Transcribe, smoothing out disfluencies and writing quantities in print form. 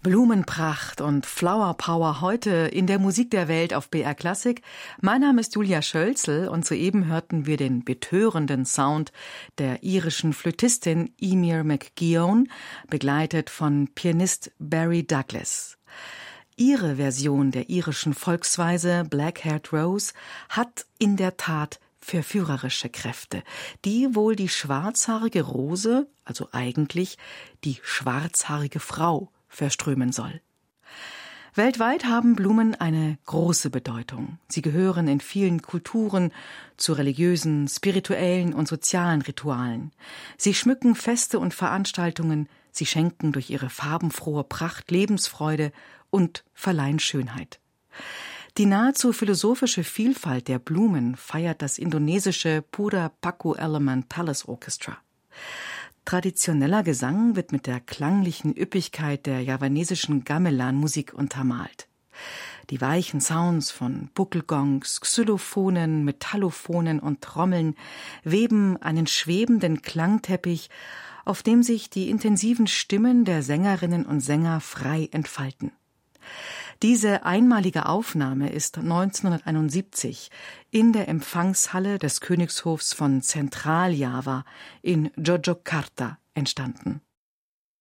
Blumenpracht und Flower Power heute in der Musik der Welt auf BR Klassik. Mein Name ist Julia Schölzel und soeben hörten wir den betörenden Sound der irischen Flötistin Eimear McGeown, begleitet von Pianist Barry Douglas. Ihre Version der irischen Volksweise Black-Haired Rose hat in der Tat verführerische Kräfte, die wohl die schwarzhaarige Rose, also eigentlich die schwarzhaarige Frau, verströmen soll. Weltweit haben Blumen eine große Bedeutung. Sie gehören in vielen Kulturen zu religiösen, spirituellen und sozialen Ritualen. Sie schmücken Feste und Veranstaltungen, sie schenken durch ihre farbenfrohe Pracht Lebensfreude und verleihen Schönheit. Die nahezu philosophische Vielfalt der Blumen feiert das indonesische Pura Paku Element Palace Orchestra. Traditioneller Gesang wird mit der klanglichen Üppigkeit der javanesischen Gamelan-Musik untermalt. Die weichen Sounds von Buckelgongs, Xylophonen, Metallophonen und Trommeln weben einen schwebenden Klangteppich, auf dem sich die intensiven Stimmen der Sängerinnen und Sänger frei entfalten. Diese einmalige Aufnahme ist 1971 in der Empfangshalle des Königshofs von Zentraljava in Yogyakarta entstanden.